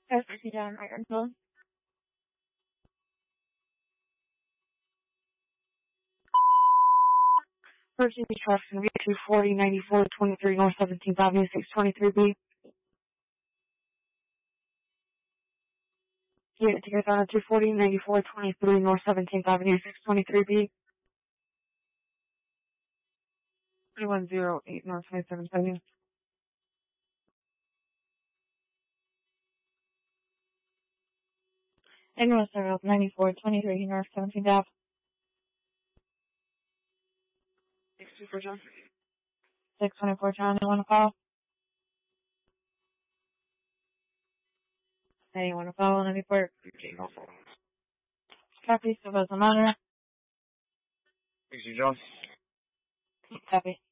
SC John Ironville. Person trust in V 240 94 23 North 17th Avenue 623B. Unit tickets on 240 94 23 North 17th Avenue 623B. 3108 North 27th Avenue. England Road 94 23 North 17th Ave. 624 John. 624 John, you want to call? Hey, you want to call on any port? Copy, so doesn't matter. Thanks, John. Copy.